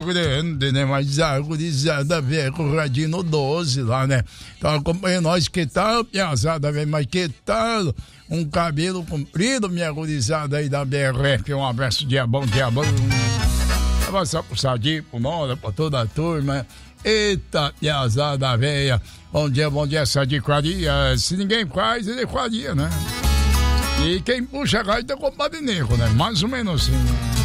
grande, né? Mas a gurizada veio com o radinho 12 lá, né? Então acompanha nós, que tal, piazada, velho? Mas que tal? Um cabelo comprido, minha gurizada aí da BRF. Um abraço, dia bom, dia bom. Avançar pro Sadinho, pro Nora, pra toda a turma. Eita, piazada velha. Bom dia, Sadinho Quadria. Se ninguém faz, ele é Quadria, né? E quem puxa a gaita é o compadre Neco, né? Mais ou menos assim.